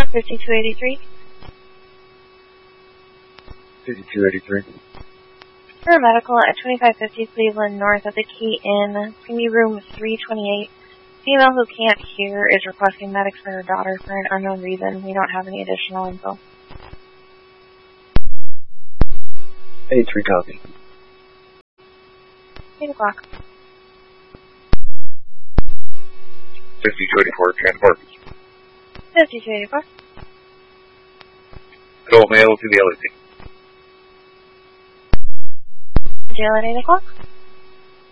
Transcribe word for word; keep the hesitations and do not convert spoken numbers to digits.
fifty-two eighty-three. fifty-two eighty-three. For a medical at twenty-five fifty Cleveland North at the Key Inn. It's going to be room three twenty-eight. Female who can't hear is requesting medics for her daughter for an unknown reason. We don't have any additional info. eighty-three copy. eight o'clock. fifty-two eighty-four, transport. fifty-two eighty-four. Adult male to the L A C. Jail at eight o'clock.